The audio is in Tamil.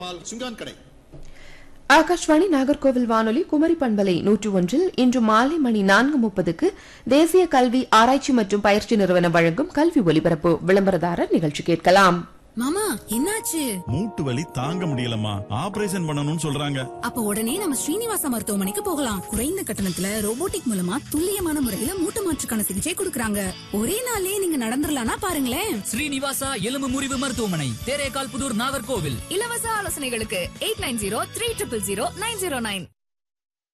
சுங்கான் கடை. ஆகாஷ்வாணி நாகர்கோவில் வானொலி குமரி பண்பலை 101 இன்று மாலை மணி 4:30க்கு தேசிய கல்வி ஆராய்ச்சி மற்றும் பயிற்சி நிறுவனம் வழங்கும் கல்வி ஒலிபரப்பு விளம்பரதாரர் நிகழ்ச்சி கேட்கலாம். மாமா என்னாச்சு? மூட்டு வலி தாங்க முடியலம்மா, ஆபரேஷன் பண்ணணும்னு சொல்றாங்க. அப்ப உடனே நம்ம ஸ்ரீனிவாசா மருத்துவமனைக்கு போகலாம். குறைந்த கட்டணத்துல ரோபோட்டிக் மூலமா துல்லியமான முறையில மூட்டு மாற்றுக்கான சிகிச்சை கொடுக்கறாங்க. ஒரே நாளே நீங்க நடந்துடலாம்னா பாருங்களேன். ஸ்ரீனிவாசா எலும்பு முறிவு மருத்துவமனை, தேரேகால் புதூர், நாகர்கோவில். இலவச ஆலோசனைகளுக்கு 8903000909.